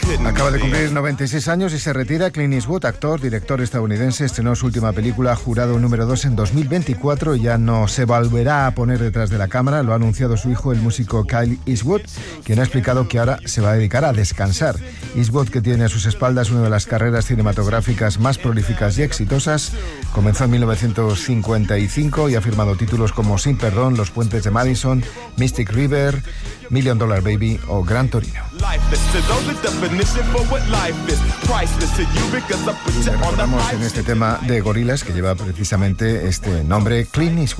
Acaba de cumplir 96 años y se retira. Clint Eastwood, actor, director estadounidense, estrenó su última película, Jurado número 2, en 2024 y ya no se volverá a poner detrás de la cámara. Lo ha anunciado su hijo, el músico Kyle Eastwood, quien ha explicado que ahora se va a dedicar a descansar. Eastwood, que tiene a sus espaldas una de las carreras cinematográficas más prolíficas y exitosas, comenzó en 1955 y ha firmado títulos como Sin Perdón, Los Puentes de Madison, Mystic River, Million Dollar Baby o Gran Torino. Y recordamos en este tema de Gorillaz, que lleva precisamente este nombre, Clint Eastwood.